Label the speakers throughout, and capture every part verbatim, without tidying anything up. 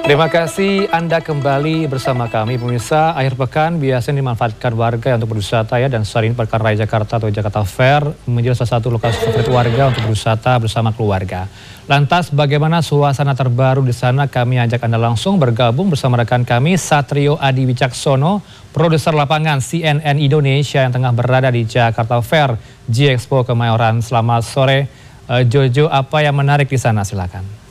Speaker 1: Terima kasih Anda kembali bersama kami pemirsa. Akhir pekan biasanya dimanfaatkan warga untuk berwisata ya, dan saat ini Pekan Raya Jakarta atau Jakarta Fair menjadi salah satu lokasi favorit warga untuk berwisata bersama keluarga. Lantas bagaimana suasana terbaru di sana? Kami ajak Anda langsung bergabung bersama rekan kami Satrio Adi Wicaksono, produser lapangan C N N Indonesia yang tengah berada di Jakarta Fair G-Expo Kemayoran. Selamat sore uh, Jojo, apa yang menarik di sana? Silakan.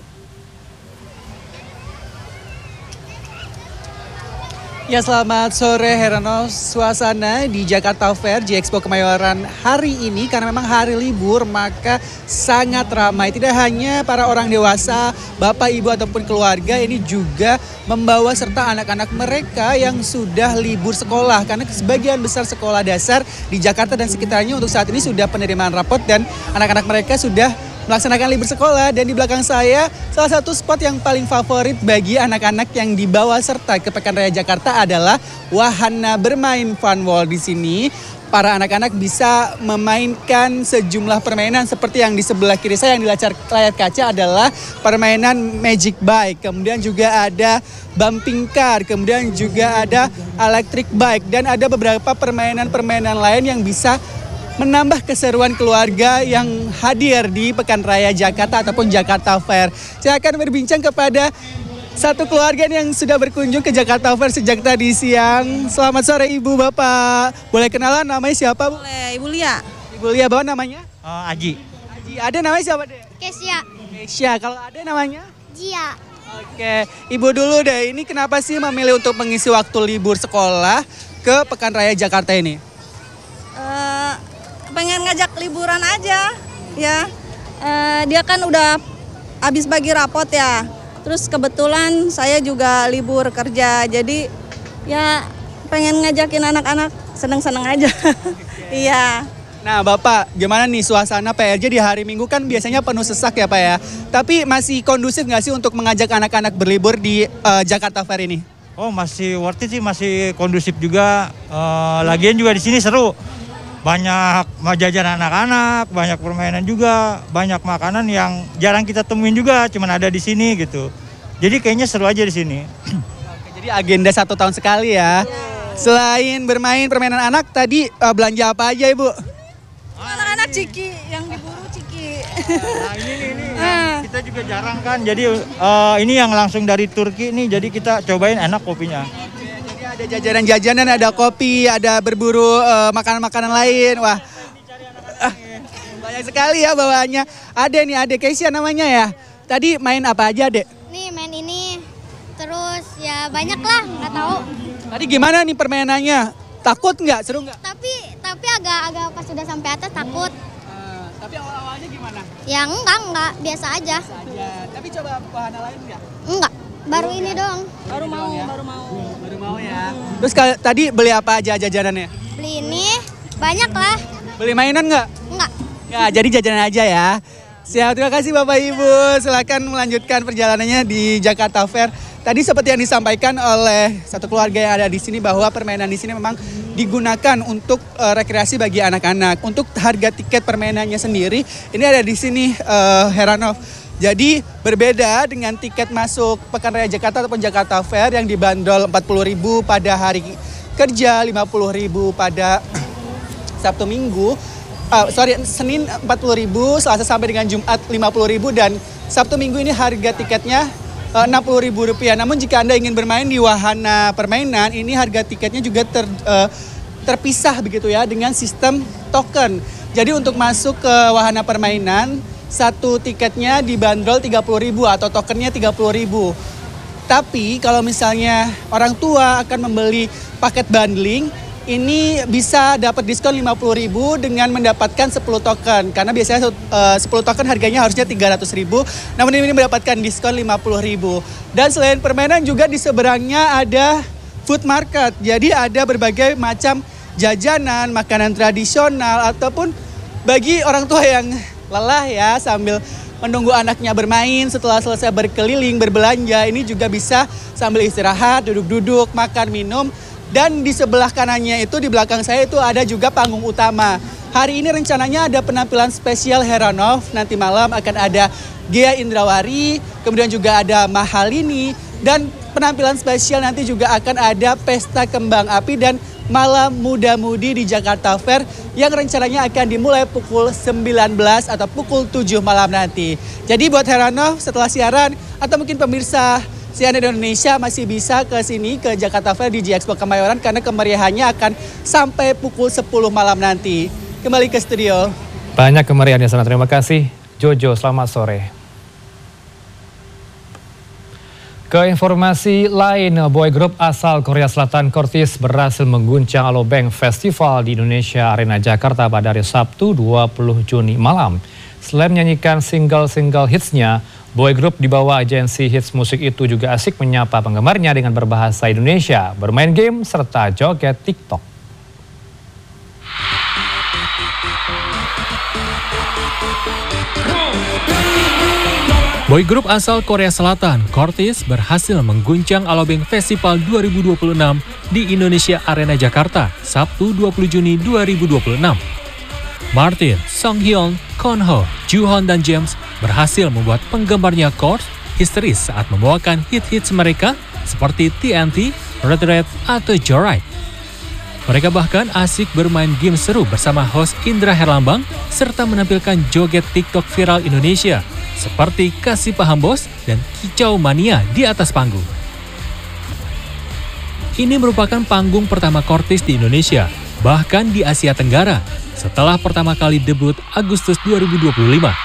Speaker 2: Ya, selamat sore Herano. Suasana di Jakarta Fair G-Expo Kemayoran hari ini karena memang hari libur maka sangat ramai. Tidak hanya para orang dewasa, bapak, ibu ataupun keluarga, ini juga membawa serta anak-anak mereka yang sudah libur sekolah. Karena sebagian besar sekolah dasar di Jakarta dan sekitarnya untuk saat ini sudah penerimaan rapot dan anak-anak mereka sudah melaksanakan libur sekolah. Dan di belakang saya salah satu spot yang paling favorit bagi anak-anak yang dibawa serta ke Pekan Raya Jakarta adalah wahana bermain Fun World. Di sini para anak-anak bisa memainkan sejumlah permainan seperti yang di sebelah kiri saya yang di layar kaca adalah permainan Magic Bike. Kemudian juga ada bumping car, kemudian juga ada electric bike dan ada beberapa permainan-permainan lain yang bisa menambah keseruan keluarga yang hadir di Pekan Raya Jakarta ataupun Jakarta Fair. Saya akan berbincang kepada satu keluarga yang sudah berkunjung ke Jakarta Fair sejak tadi siang. Selamat sore Ibu, Bapak. Boleh kenalan namanya siapa, Bu?
Speaker 3: Boleh, Ibu Lia.
Speaker 2: Ibu Lia, bawa namanya?
Speaker 4: Uh, Aji.
Speaker 2: Aji. Ada namanya siapa, Dek?
Speaker 5: Kesia.
Speaker 2: Kesia. Kalau ada namanya?
Speaker 5: Jia.
Speaker 2: Oke, Ibu dulu deh. Ini kenapa sih memilih untuk mengisi waktu libur sekolah ke Pekan Raya Jakarta ini?
Speaker 3: Uh, pengen ngajak liburan aja, ya. Uh, dia kan udah habis bagi rapot ya. Terus kebetulan saya juga libur kerja, jadi ya pengen ngajakin anak-anak seneng-seneng aja. Iya.
Speaker 2: Nah Bapak, gimana nih suasana P R J di hari Minggu kan biasanya penuh sesak ya Pak ya. Tapi masih kondusif nggak sih untuk mengajak anak-anak berlibur di uh, Jakarta Fair ini?
Speaker 4: Oh, masih worth it sih, masih kondusif juga. Uh, lagian juga di sini seru. Banyak jajan anak-anak, banyak permainan juga, banyak makanan yang jarang kita temuin juga, cuman ada di sini gitu. Jadi kayaknya seru aja di sini.
Speaker 2: Oke, jadi agenda satu tahun sekali ya. Selain bermain permainan anak, tadi uh, belanja apa aja Ibu?
Speaker 3: Anak-anak ciki, yang diburu ciki.
Speaker 4: Nah ini nih, ini yang kita juga jarang kan, jadi uh, ini yang langsung dari Turki nih, jadi kita cobain enak kopinya.
Speaker 2: Ada jajanan-jajanan, ada kopi, ada berburu uh, makanan-makanan lain. Wah, uh, banyak sekali ya bawaannya. Ada nih, ada Kesia namanya ya. Tadi main apa aja, Dek?
Speaker 5: Nih main ini, terus ya banyak lah, nggak tahu.
Speaker 2: Tadi gimana nih permainannya? Takut nggak? Seru nggak?
Speaker 5: Tapi tapi agak-agak pas sudah sampai atas takut.
Speaker 2: Uh, tapi awal-awalnya gimana?
Speaker 5: Ya enggak enggak, biasa aja.
Speaker 2: Biasa aja. Tapi coba wahana lain nggak?
Speaker 5: Enggak, baru ini doang.
Speaker 3: Baru mau, baru mau.
Speaker 2: Baru mau ya. Terus kali, tadi beli apa aja jajanannya?
Speaker 5: Beli ini banyak lah.
Speaker 2: Beli mainan nggak?
Speaker 5: Enggak.
Speaker 2: Ya, jadi jajanan aja ya. Siap, terima kasih Bapak Ibu. Silakan melanjutkan perjalanannya di Jakarta Fair. Tadi seperti yang disampaikan oleh satu keluarga yang ada di sini bahwa permainan di sini memang digunakan untuk uh, rekreasi bagi anak-anak. Untuk harga tiket permainannya sendiri, ini ada di sini uh, Heranov. Jadi berbeda dengan tiket masuk Pekan Raya Jakarta ataupun Jakarta Fair yang dibanderol empat puluh ribu pada hari kerja, lima puluh ribu pada Sabtu Minggu. Uh, sorry, Senin empat puluh ribu, Selasa sampai dengan Jumat lima puluh ribu dan Sabtu Minggu ini harga tiketnya uh, enam puluh ribu rupiah. Namun jika Anda ingin bermain di wahana permainan, ini harga tiketnya juga ter, uh, terpisah begitu ya dengan sistem token. Jadi untuk masuk ke wahana permainan, satu tiketnya dibanderol tiga puluh ribu atau tokennya tiga puluh ribu. Tapi kalau misalnya orang tua akan membeli paket bundling, ini bisa dapat diskon lima puluh ribu dengan mendapatkan sepuluh token. Karena biasanya uh, sepuluh token harganya harusnya tiga ratus ribu, namun ini mendapatkan diskon lima puluh ribu. Dan selain permainan juga di seberangnya ada food market. Jadi ada berbagai macam jajanan, makanan tradisional, ataupun bagi orang tua yang lelah ya sambil menunggu anaknya bermain setelah selesai berkeliling, berbelanja, ini juga bisa sambil istirahat, duduk-duduk, makan, minum. Dan di sebelah kanannya itu, di belakang saya itu ada juga panggung utama. Hari ini rencananya ada penampilan spesial Heranov. Nanti malam akan ada Ghea Indrawari, kemudian juga ada Mahalini, Dan penampilan spesial nanti juga akan ada pesta kembang api dan malam muda-mudi di Jakarta Fair yang rencananya akan dimulai pukul sembilan belas atau pukul tujuh malam nanti. Jadi buat Heranov setelah siaran atau mungkin pemirsa C N N Indonesia masih bisa ke sini ke Jakarta Fair di G-Expo Kemayoran karena kemeriahannya akan sampai pukul sepuluh malam nanti. Kembali ke studio.
Speaker 1: Banyak kemeriahan di sana. Terima kasih Jojo, selamat sore. Ke informasi lain, boy group asal Korea Selatan Kortis berhasil mengguncang Alobank Festival di Indonesia Arena Jakarta pada hari Sabtu dua puluh Juni malam. Selain menyanyikan single-single hitsnya, boy group di bawah agensi hits musik itu juga asik menyapa penggemarnya dengan berbahasa Indonesia, bermain game, serta joget TikTok.
Speaker 6: Boy group asal Korea Selatan, Kortis, berhasil mengguncang Alobank Festival dua ribu dua puluh enam di Indonesia Arena Jakarta, Sabtu dua puluh Juni dua ribu dua puluh enam. Martin, Songhyun, Konho, Juhon, dan James berhasil membuat penggemarnya Kortis histeris saat membawakan hit-hits mereka seperti T N T, Red Red, atau Joyride. Mereka bahkan asik bermain game seru bersama host Indra Herlambang serta menampilkan joget TikTok viral Indonesia seperti Kasih Paham Bos dan Kicau Mania di atas panggung. Ini merupakan panggung pertama Kortis di Indonesia, bahkan di Asia Tenggara, setelah pertama kali debut Agustus dua ribu dua puluh lima.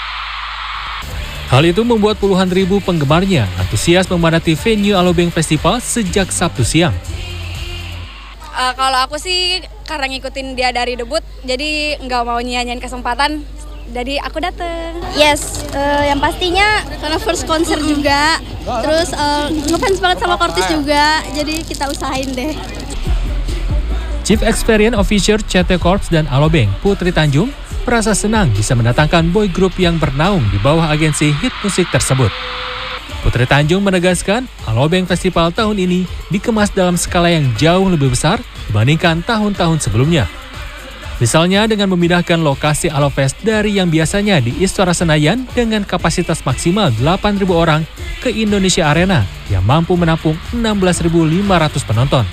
Speaker 6: Hal itu membuat puluhan ribu penggemarnya antusias memadati venue Alobank Festival sejak Sabtu siang.
Speaker 3: Uh, kalau aku sih karena ngikutin dia dari debut, jadi nggak mau nyanyiin kesempatan, jadi aku dateng.
Speaker 5: Yes, uh, yang pastinya karena first konser juga, terus uh, ngefans banget sama Kortis juga, jadi kita usahain deh.
Speaker 6: Chief Experience Officer C T Corps dan Alobank, Putri Tanjung, merasa senang bisa mendatangkan boy group yang bernaung di bawah agensi hit musik tersebut. Putri Tanjung menegaskan, Alobank Festival tahun ini dikemas dalam skala yang jauh lebih besar dibandingkan tahun-tahun sebelumnya. Misalnya dengan memindahkan lokasi Alofest dari yang biasanya di Istora Senayan dengan kapasitas maksimal delapan ribu orang ke Indonesia Arena yang mampu menampung enam belas ribu lima ratus penonton.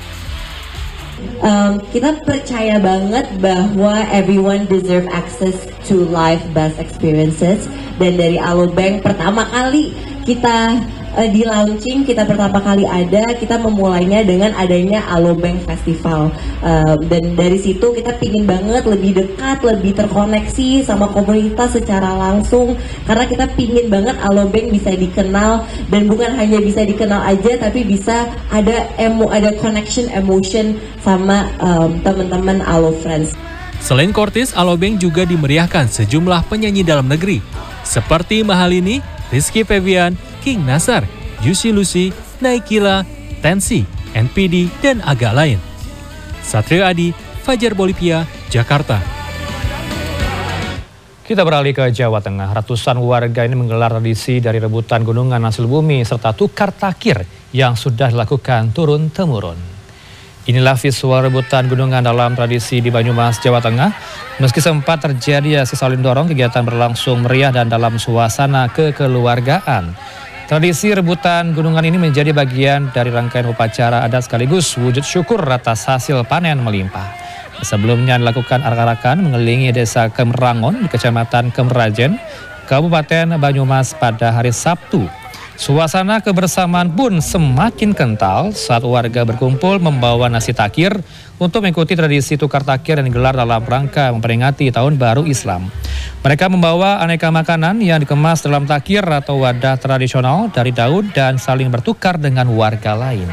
Speaker 7: Um, kita percaya banget bahwa everyone deserve access to live best experiences, dan dari Alobank pertama kali kita uh, di launching, kita pertama kali ada, kita memulainya dengan adanya Alobank Festival, uh, dan dari situ kita pingin banget lebih dekat, lebih terkoneksi sama komunitas secara langsung, karena kita pingin banget Alobank bisa dikenal, dan bukan hanya bisa dikenal aja, tapi bisa ada emo, ada connection, emotion sama um, teman-teman Alo Friends.
Speaker 6: Selain Kortis, Alobank juga dimeriahkan sejumlah penyanyi dalam negeri seperti Mahalini, Rizky Febian, King Nasar, Juicy Lucy, Naikila, Tensi, N P D, dan agak lain. Satrio Adi, Fajar Bolivia, Jakarta.
Speaker 1: Kita beralih ke Jawa Tengah. Ratusan warga ini menggelar tradisi dari rebutan gunungan hasil bumi serta tukar takir yang sudah dilakukan turun-temurun. Inilah visual rebutan gunungan dalam tradisi di Banyumas, Jawa Tengah. Meski sempat terjadi aksi saling dorong, kegiatan berlangsung meriah dan dalam suasana kekeluargaan. Tradisi rebutan gunungan ini menjadi bagian dari rangkaian upacara adat sekaligus wujud syukur atas hasil panen melimpah. Sebelumnya dilakukan arak-arakan mengelilingi desa Kemerangon di Kecamatan Kemerajen, Kabupaten Banyumas pada hari Sabtu. Suasana kebersamaan pun semakin kental saat warga berkumpul membawa nasi takir untuk mengikuti tradisi tukar takir yang digelar dalam rangka memperingati Tahun Baru Islam. Mereka membawa aneka makanan yang dikemas dalam takir atau wadah tradisional dari daun dan saling bertukar dengan warga lain.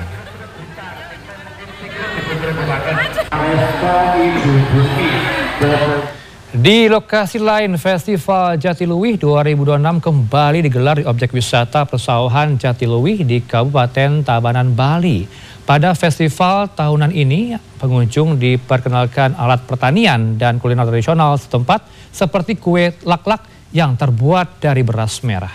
Speaker 1: Di lokasi lain, Festival Jatiluwih dua ribu dua puluh enam kembali digelar di objek wisata persawahan Jatiluwih di Kabupaten Tabanan, Bali. Pada festival tahunan ini, pengunjung diperkenalkan alat pertanian dan kuliner tradisional setempat seperti kue lak-lak yang terbuat dari beras merah.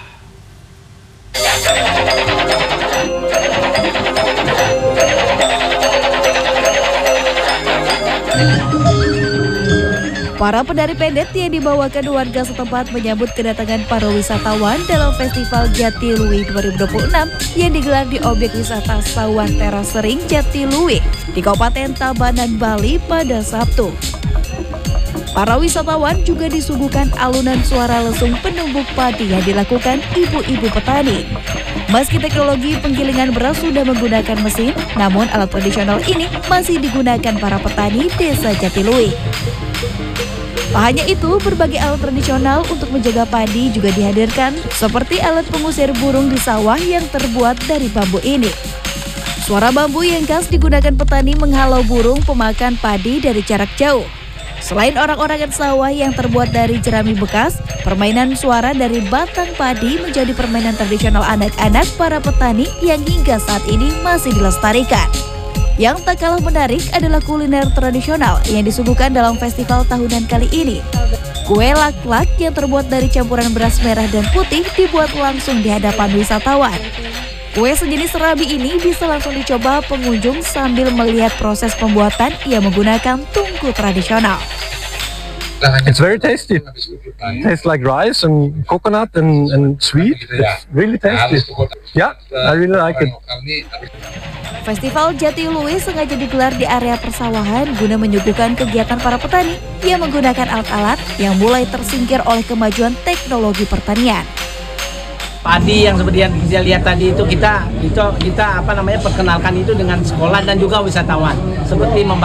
Speaker 8: Para penari pendet yang dibawakan warga setempat menyambut kedatangan para wisatawan dalam Festival Jatiluwih dua ribu dua puluh enam yang digelar di objek wisata Sawah Teras Sering Jatiluwih di Kabupaten Tabanan, Bali pada Sabtu. Para wisatawan juga disuguhkan alunan suara lesung penumbuk padi yang dilakukan ibu-ibu petani. Meski teknologi penggilingan beras sudah menggunakan mesin, namun alat tradisional ini masih digunakan para petani desa Jatiluwih. Tak hanya itu, berbagai alat tradisional untuk menjaga padi juga dihadirkan, seperti alat pengusir burung di sawah yang terbuat dari bambu ini. Suara bambu yang khas digunakan petani menghalau burung pemakan padi dari jarak jauh. Selain orang-orangan sawah yang terbuat dari jerami bekas, permainan suara dari batang padi menjadi permainan tradisional anak-anak para petani yang hingga saat ini masih dilestarikan. Yang tak kalah menarik adalah kuliner tradisional yang disuguhkan dalam festival tahunan kali ini. Kue lak-lak yang terbuat dari campuran beras merah dan putih dibuat langsung di hadapan wisatawan. Kue sejenis serabi ini bisa langsung dicoba pengunjung sambil melihat proses pembuatan yang menggunakan tungku tradisional.
Speaker 9: It's very tasty. Tastes like rice and coconut and, and sweet. It's really tasty. Yeah, I really like it.
Speaker 8: Festival Jatiluwih sengaja digelar di area persawahan guna menyuguhkan kegiatan para petani yang menggunakan alat-alat yang mulai tersingkir oleh kemajuan teknologi pertanian.
Speaker 10: Padi yang seperti yang kita lihat tadi itu kita itu kita apa namanya perkenalkan itu dengan sekolah dan juga wisatawan seperti